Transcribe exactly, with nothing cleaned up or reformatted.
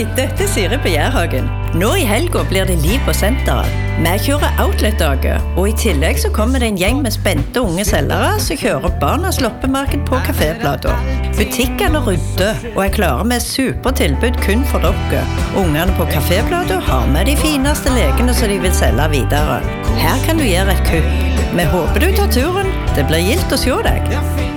Hei, dette er Siri på Jærhagen. Nå i helga blir det liv på senteret. Vi kjører outlet-dager, og i tillegg så kommer det en gjeng med spente unge selgere som kjører barnas loppemarked på kaféplater. Butikkene rydder og er klare med supertilbud kun for dere. Ungene på kaféplater har med de fineste lekene som de vil selge videre. Her kan du gjøre et kupp. Vi håper du tar turen. Det blir gildt å se deg.